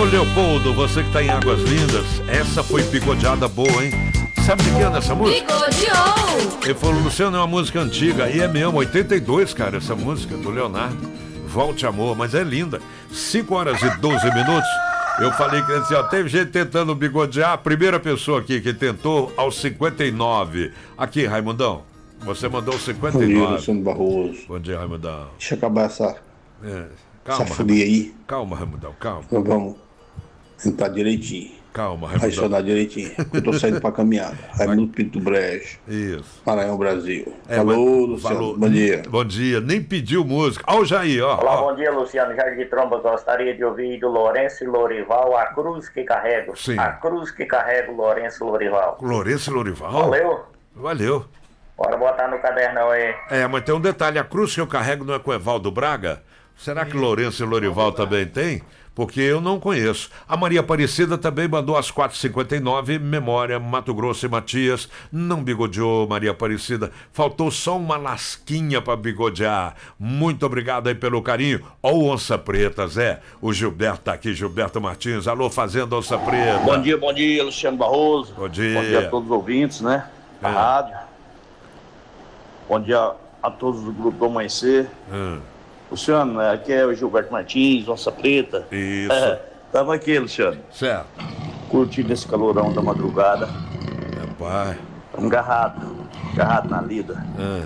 Leopoldo, você que tá em Águas Lindas, essa foi bigodeada boa, hein? Sabe de que ano essa música? Bigodeou! Ele falou, Luciano, é uma música antiga. E é mesmo, 82, cara, essa música do Leonardo. Volte Amor, mas é linda. 5 horas e 12 minutos. Eu falei que assim, ó, teve gente tentando bigodear. A primeira pessoa aqui que tentou aos 59. Aqui, Raimundão, você mandou 59. Bom dia, Luciano Barroso. Bom dia, Raimundão. Deixa eu acabar essa Calma, folia aí. Calma, Raimundão, calma. Nós vamos entrar direitinho. Calma, Raimundão. Adicionar direitinho. Eu tô saindo pra caminhada. Raimundo Pinto Brejo. Isso. Maranhão, Brasil. Falou, Luciano. Falou. Bom dia. Bom dia. Nem pediu música. Ó o Jair, ó. Olá, bom dia, Luciano. Jardim de Tromba. Gostaria de ouvir do Lourenço e Lorival, A Cruz que Carrego. Sim. A Cruz que Carrego, Lourenço e Lorival. Lourenço e Lorival? Valeu. Valeu. Bora botar no cadernão aí. Mas tem um detalhe. A cruz que eu carrego não é com Evaldo Braga? Será que Lourenço e Lorival também tem? Porque eu não conheço. A Maria Aparecida também mandou às 4h59, memória, Mato Grosso e Matias. Não bigodeou, Maria Aparecida. Faltou só uma lasquinha para bigodear. Muito obrigado aí pelo carinho. Ó o Onça Preta, Zé. O Gilberto tá aqui, Gilberto Martins. Alô, Fazenda Onça Preta. Bom dia, Luciano Barroso. Bom dia. Bom dia a todos os ouvintes, né? Da rádio. Bom dia a todos do Grupo do Amanhecer. Luciano, aqui é o Gilberto Martins, Onça Preta. Isso. Tamo aqui, Luciano. Certo. Curtindo esse calorão da madrugada. Pai. Tamo agarrado na lida.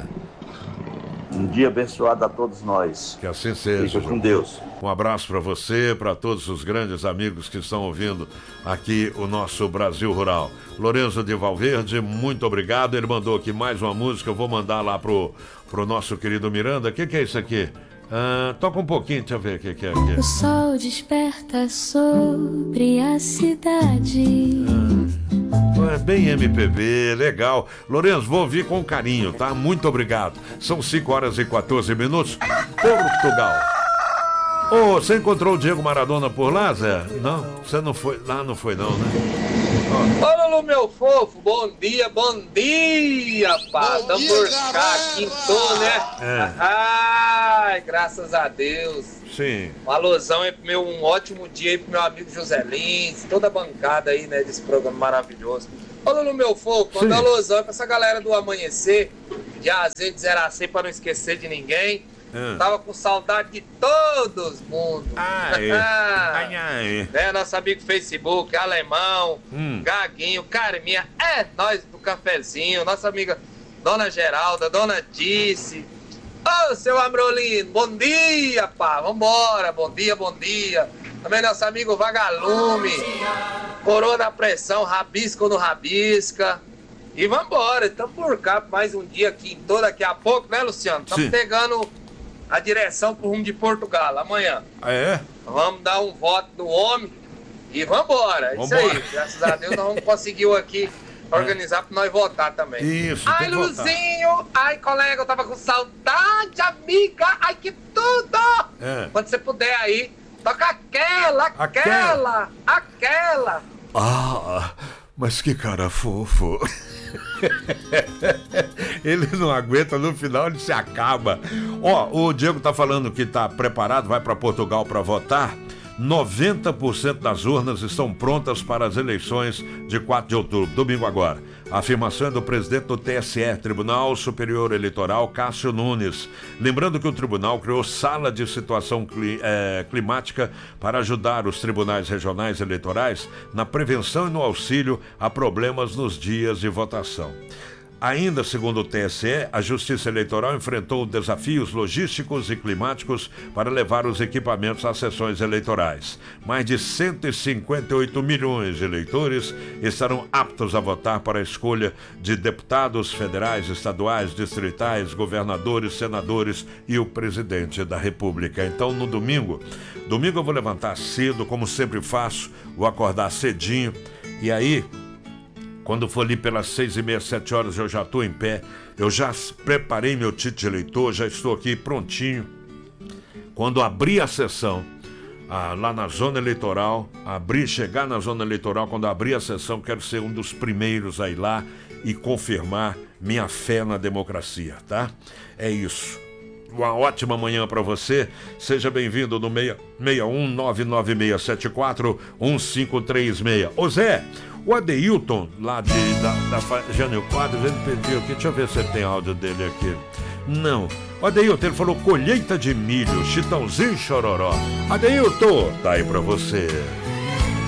Um dia abençoado a todos nós. Que assim seja. Fica com Deus. Um abraço para você, para todos os grandes amigos que estão ouvindo aqui o nosso Brasil Rural. Lorenzo de Valverde, muito obrigado. Ele mandou aqui mais uma música, eu vou mandar lá pro nosso querido Miranda. O que é isso aqui? Toca um pouquinho, deixa eu ver o que é aqui. O sol desperta sobre a cidade. É bem MPB, legal. Lourenço, vou ouvir com carinho, tá? Muito obrigado. São 5 horas e 14 minutos. Portugal. Você encontrou o Diego Maradona por lá, Zé? Não? Você não foi? Lá não foi não, né? Olha, meu fofo, bom dia, pá. Tamo por cá, quintou, né? Ai, graças a Deus. Sim. Um alusão aí um ótimo dia aí pro meu amigo José Lins, toda a bancada aí, né, desse programa maravilhoso. Olha, meu fofo, manda alusão pra essa galera do Amanhecer, de A a Z, de 0 a 100, pra não esquecer de ninguém. Tava com saudade de todos mundo. Né, nosso amigo Facebook, Alemão, Gaguinho, Carminha, nós do cafezinho, nossa amiga Dona Geralda, Dona Dice. Ô, seu Amrolino, bom dia, pá, vambora, bom dia. Também nosso amigo Vagalume, Coroa da Pressão, Rabisco no Rabisca. E vambora, estamos por cá mais um dia aqui, daqui a pouco, né, Luciano? Estamos pegando a direção pro rumo de Portugal, amanhã. Vamos dar um voto no homem e vambora. Isso aí, graças a Deus nós vamos conseguir aqui organizar pra nós votar também. Isso, ai, Luzinho, ai, colega, eu tava com saudade, amiga, ai, que tudo! Quando você puder aí, toca aquela. Mas que cara fofo. Ele não aguenta, no final ele se acaba. O Diego tá falando que tá preparado, vai para Portugal para votar. 90% das urnas estão prontas para as eleições de 4 de outubro, domingo agora. A afirmação é do presidente do TSE, Tribunal Superior Eleitoral, Cássio Nunes. Lembrando que o tribunal criou sala de situação climática para ajudar os tribunais regionais eleitorais na prevenção e no auxílio a problemas nos dias de votação. Ainda segundo o TSE, a Justiça Eleitoral enfrentou desafios logísticos e climáticos para levar os equipamentos às sessões eleitorais. Mais de 158 milhões de eleitores estarão aptos a votar para a escolha de deputados federais, estaduais, distritais, governadores, senadores e o presidente da República. Então, no domingo eu vou levantar cedo, como sempre faço, vou acordar cedinho e aí, quando for ali pelas 6h30, 7 horas, eu já estou em pé. Eu já preparei meu título de eleitor, já estou aqui prontinho. Quando abrir a sessão, lá na zona eleitoral, chegar na zona eleitoral, quando abrir a sessão, quero ser um dos primeiros a ir lá e confirmar minha fé na democracia, tá? É isso. Uma ótima manhã para você. Seja bem-vindo no 61 996741536. Ô Zé, o Adeilton, lá da Jânio Quadros, ele pediu aqui, deixa eu ver se tem áudio dele aqui. Não. O Adeilton, ele falou colheita de milho, Chitãozinho e Chororó. Adeilton, tá aí pra você.